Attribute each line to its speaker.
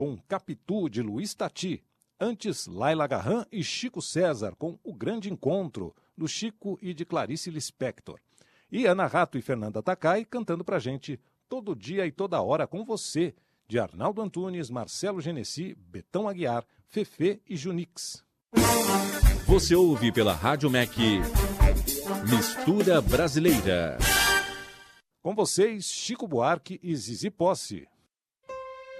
Speaker 1: com Capitu, de Luiz Tati. Antes, Laila Garran e Chico César, com O Grande Encontro, do Chico e de Clarice Lispector. E Ana Rato e Fernanda Takai cantando pra gente Todo Dia e Toda Hora com Você, de Arnaldo Antunes, Marcelo Genesi, Betão Aguiar, Fefê e Junix.
Speaker 2: Você ouve pela Rádio MEC Mistura Brasileira.
Speaker 1: Com vocês, Chico Buarque e Zizi Posse.